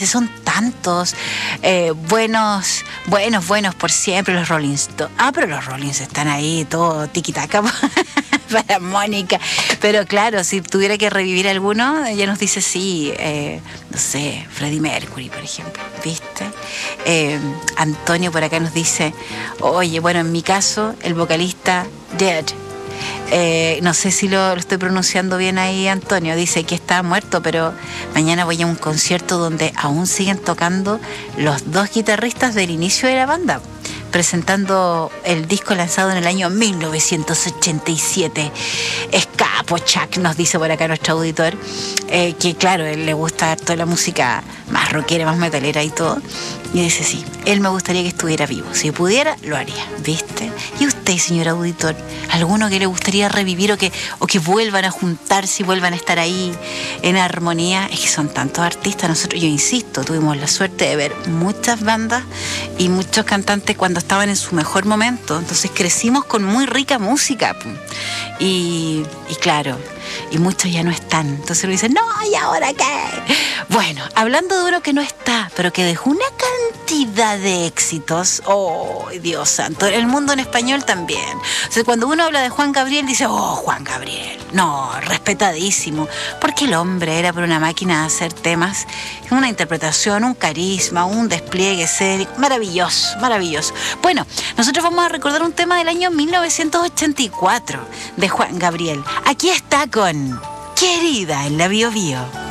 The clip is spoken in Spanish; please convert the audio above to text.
imagínate, son tantos buenos por siempre, los Rolling Stones. Pero los Rollins están ahí, todo tiquitaca para Mónica. Pero claro, si tuviera que revivir alguno, ella nos dice sí, no sé, Freddie Mercury, por ejemplo, ¿viste? Antonio por acá nos dice, oye, bueno, en mi caso, el vocalista Dead. No sé si lo estoy pronunciando bien ahí, Antonio. Dice que está muerto, pero mañana voy a un concierto donde aún siguen tocando los dos guitarristas del inicio de la banda, presentando el disco lanzado en el año 1987. Escapo, Chuck, nos dice por acá nuestro auditor, que claro, él le gusta toda la música más rockera, más metalera y todo. Y dice, sí, él me gustaría que estuviera vivo. Si pudiera, lo haría, ¿viste? ¿Y usted, señor auditor? ¿Alguno que le gustaría revivir o que vuelvan a juntarse y vuelvan a estar ahí en armonía? Es que son tantos artistas. Nosotros, yo insisto, tuvimos la suerte de ver muchas bandas y muchos cantantes cuando estaban en su mejor momento. Entonces crecimos con muy rica música. Y claro, y muchos ya no están. Entonces uno dice, no, ¿y ahora qué? Bueno, hablando de uno que no está, pero que dejó una cantidad de éxitos. Oh, Dios santo, el mundo en español también. O sea, cuando uno habla de Juan Gabriel, dice, oh, Juan Gabriel. No, respetadísimo. Porque el hombre era por una máquina de hacer temas, una interpretación, un carisma, un despliegue escénico. Maravilloso, maravilloso. Bueno, nosotros vamos a recordar un tema del año 1984 de Juan Gabriel. Aquí está con Querida en la Bio Bio.